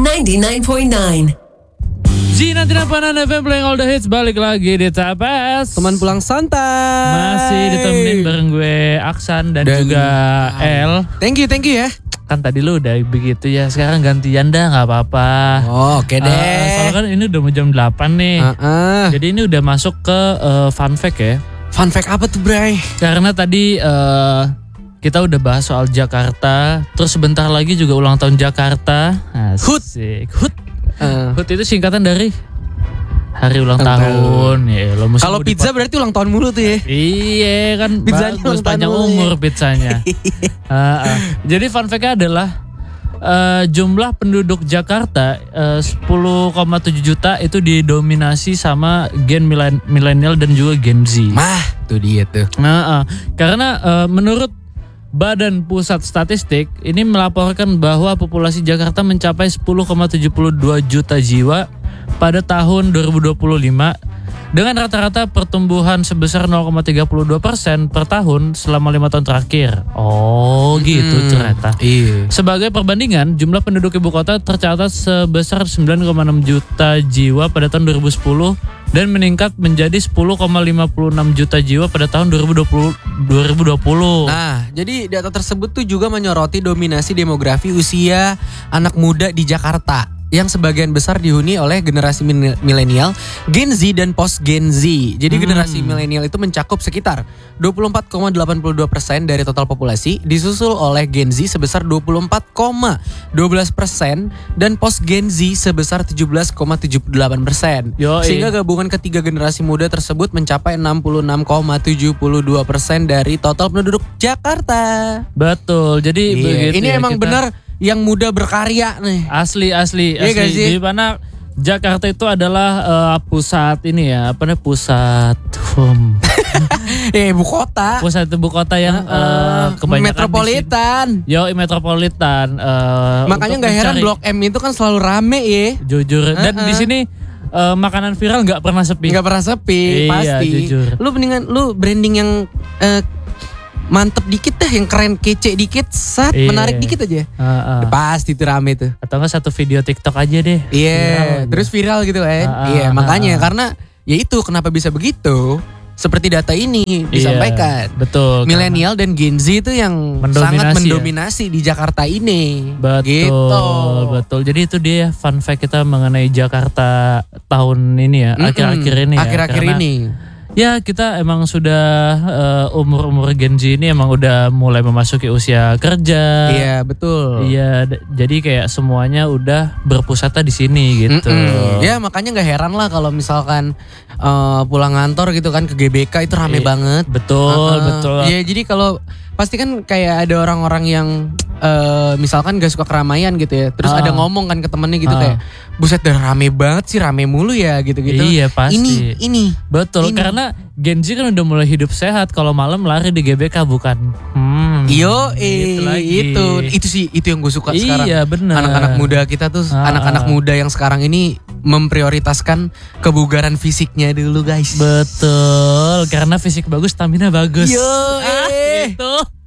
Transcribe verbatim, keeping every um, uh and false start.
ninety-nine point nine. Z sembilan puluh delapan F M playing all the hits, balik lagi di Tapas. Teman pulang santai. Masih ditemenin bareng gue Aksan dan, dan juga El. Thank you, thank you ya. Kan tadi lu udah begitu ya, sekarang gantian dah, gak apa-apa. Oh, oke okay deh. Uh, soalnya kan ini udah mau jam delapan nih. Uh-uh. Jadi ini udah masuk ke uh, fun fact ya. Fun fact apa tuh, Bray? Karena tadi uh, kita udah bahas soal Jakarta. Terus sebentar lagi juga ulang tahun Jakarta. Asik. Hut. Uh. Hut itu singkatan dari hari ulang tahun, tahun. Ya, kalau pizza berarti ulang tahun mulu tuh ya. Iya kan, pizzanya bagus panjang umur ya. Pizzanya. uh, uh. Jadi fun fact-nya adalah uh, jumlah penduduk Jakarta uh, sepuluh koma tujuh juta itu didominasi sama gen milenial dan juga Gen Z. Mah, tuh dia tuh. Nah, uh, karena uh, menurut Badan Pusat Statistik ini melaporkan bahwa populasi Jakarta mencapai sepuluh koma tujuh dua juta jiwa pada tahun dua ribu dua puluh lima dengan rata-rata pertumbuhan sebesar nol koma tiga dua persen per tahun selama lima tahun terakhir. Oh gitu hmm, ternyata. Iya. Sebagai perbandingan, jumlah penduduk ibu kota tercatat sebesar sembilan koma enam juta jiwa pada tahun dua ribu sepuluh dan meningkat menjadi sepuluh koma lima enam juta jiwa pada tahun dua ribu dua puluh. Nah, jadi data tersebut tuh juga menyoroti dominasi demografi usia anak muda di Jakarta yang sebagian besar dihuni oleh generasi milenial, Gen Z dan post Gen Z. Jadi hmm. generasi milenial itu mencakup sekitar dua puluh empat koma delapan dua persen dari total populasi, disusul oleh Gen Z sebesar dua puluh empat koma satu dua persen dan post Gen Z sebesar tujuh belas koma tujuh delapan persen. Sehingga gabungan ketiga generasi muda tersebut mencapai enam puluh enam koma tujuh dua persen dari total penduduk Jakarta. Betul. Jadi iya. begitu Ini ya, emang kita... benar yang muda berkarya nih. Asli asli iya asli. Di mana Jakarta itu adalah uh, pusat ini ya, apa namanya pusat um. eh ibu kota. Pusat ibu kota yang uh, uh, kebanyakan metropolitan. Yo, metropolitan. Uh, Makanya nggak heran Blok M itu kan selalu rame ya. Jujur. Dan uh-uh. di sini uh, makanan viral nggak pernah sepi. Nggak pernah sepi, iya, pasti. Jujur. Lu mendingan lu branding yang uh, mantep dikit deh, yang keren kece dikit, saat iya. menarik dikit aja. Uh, uh. Pasti itu rame tuh. Atau enggak satu video TikTok aja deh. Iya, yeah. terus viral gitu kan. Uh, uh, iya, uh, makanya uh. karena ya itu kenapa bisa begitu? Seperti data ini disampaikan. Iya, betul. Milenial dan Gen Z itu yang mendominasi sangat mendominasi ya? Di Jakarta ini. Betul, gitu. betul. Jadi itu dia fun fact kita mengenai Jakarta tahun ini ya, Mm-mm. akhir-akhir ini ya. Akhir-akhir ini. Ya kita emang sudah uh, umur-umur Gen Z ini emang udah mulai memasuki usia kerja. Iya betul. Iya d- jadi kayak semuanya udah berpusatnya di sini gitu. Mm-mm. Ya makanya nggak heran lah kalau misalkan uh, pulang kantor gitu kan ke G B K itu rame I- banget. Betul uh-uh. betul. Iya jadi kalau pasti kan kayak ada orang-orang yang uh, misalkan gak suka keramaian gitu ya. Terus uh. ada ngomong kan ke temennya gitu uh. kayak buset udah rame banget sih, rame mulu ya gitu-gitu. Iya pasti. Ini, ini. Betul, ini. Karena Gen Z kan udah mulai hidup sehat. Kalau malam lari di G B K bukan. Hmm, Yo, eh, itu, itu, itu sih itu yang gue suka iya, sekarang. Iya benar. Anak-anak muda kita tuh, ah, anak-anak muda yang sekarang ini memprioritaskan kebugaran fisiknya dulu guys. Betul, karena fisik bagus, stamina bagus. Yo, ah, eh. gitu.